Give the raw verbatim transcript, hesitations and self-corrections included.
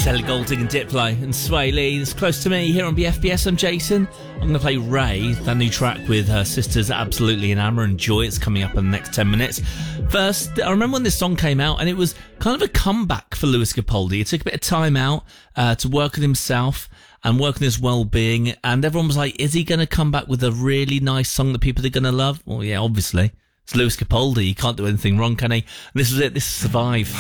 Ellie Goulding and Diplo and Sway Lee. It's Close to Me here on B F B S. I'm Jason. I'm going to play Ray, that new track with her sisters Absolutely Enamor and Joy. It's coming up in the next ten minutes. First, I remember when this song came out and it was kind of a comeback for Lewis Capaldi. He took a bit of time out uh, to work on himself and work on his well-being, and everyone was like, is he going to come back with a really nice song that people are going to love? Well, yeah, obviously. It's Lewis Capaldi. He can't do anything wrong, can he? And this is it. This is Survive.